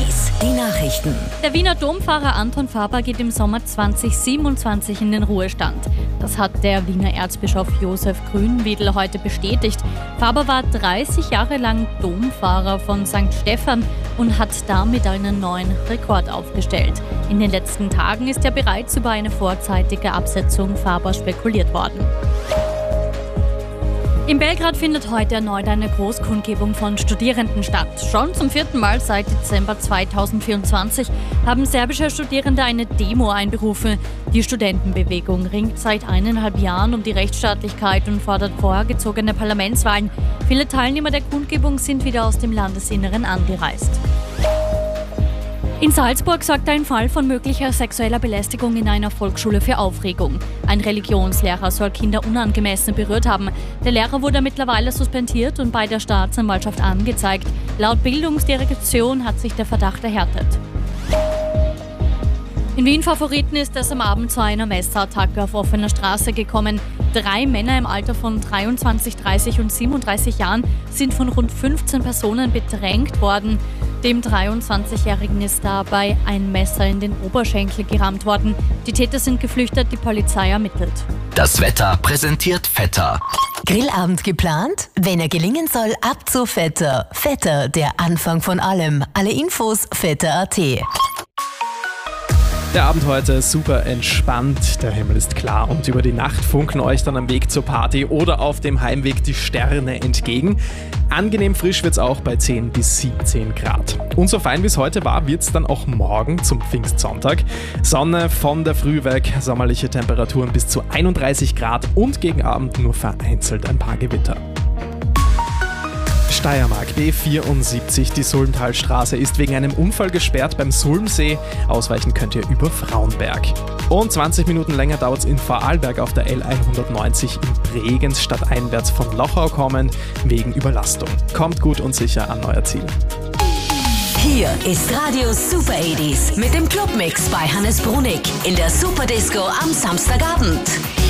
80s, die Nachrichten. Der Wiener Domfahrer Anton Faber geht im Sommer 2027 in den Ruhestand. Das hat der Wiener Erzbischof Josef Grünwiedel heute bestätigt. Faber war 30 Jahre lang Domfahrer von St. Stephan und hat damit einen neuen Rekord aufgestellt. In den letzten Tagen ist ja bereits über eine vorzeitige Absetzung Faber spekuliert worden. In Belgrad findet heute erneut eine Großkundgebung von Studierenden statt. Schon zum 4. Mal seit Dezember 2024 haben serbische Studierende eine Demo einberufen. Die Studentenbewegung ringt seit 1,5 Jahren um die Rechtsstaatlichkeit und fordert vorgezogene Parlamentswahlen. Viele Teilnehmer der Kundgebung sind wieder aus dem Landesinneren angereist. In Salzburg sorgt ein Fall von möglicher sexueller Belästigung in einer Volksschule für Aufregung. Ein Religionslehrer soll Kinder unangemessen berührt haben. Der Lehrer wurde mittlerweile suspendiert und bei der Staatsanwaltschaft angezeigt. Laut Bildungsdirektion hat sich der Verdacht erhärtet. In Wien Favoriten ist es am Abend zu einer Messerattacke auf offener Straße gekommen. 3 Männer im Alter von 23, 30 und 37 Jahren sind von rund 15 Personen bedrängt worden. Dem 23-Jährigen ist dabei ein Messer in den Oberschenkel gerammt worden. Die Täter sind geflüchtet, die Polizei ermittelt. Das Wetter präsentiert Vetter. Grillabend geplant? Wenn er gelingen soll, ab zu Vetter. Vetter, der Anfang von allem. Alle Infos vetter.at. Der Abend heute super entspannt, der Himmel ist klar und über die Nacht funken euch dann am Weg zur Party oder auf dem Heimweg die Sterne entgegen. Angenehm frisch wird's auch bei 10 bis 17 Grad. Und so fein wie es heute war, wird's dann auch morgen zum Pfingstsonntag. Sonne von der Früh weg, sommerliche Temperaturen bis zu 31 Grad und gegen Abend nur vereinzelt ein paar Gewitter. Steiermark, B74, die Sulmtalstraße ist wegen einem Unfall gesperrt beim Sulmsee. Ausweichen könnt ihr über Frauenberg. Und 20 Minuten länger dauert es in Vorarlberg auf der L190 in Bregenz stadteinwärts von Lochau kommen, wegen Überlastung. Kommt gut und sicher an euer Ziel. Hier ist Radio Super 80s mit dem Clubmix bei Hannes Brunig in der Superdisco am Samstagabend.